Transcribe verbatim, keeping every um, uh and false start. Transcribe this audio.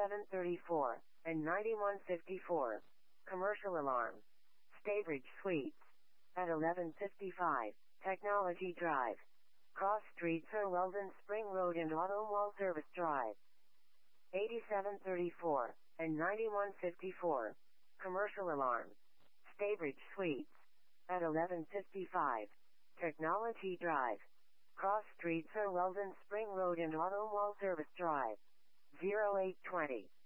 eighty-seven thirty-four and ninety-one fifty-four. Commercial alarm. Staybridge Suites. At eleven fifty-five. Technology Drive. Cross Street, Sir Weldon Spring Road and Automall Service Drive. eighty-seven thirty-four and ninety-one fifty-four. Commercial alarm. Staybridge Suites. At eleven fifty-five. Technology Drive. Cross Street, Sir Weldon Spring Road and Automall Service Drive. zero eight twenty.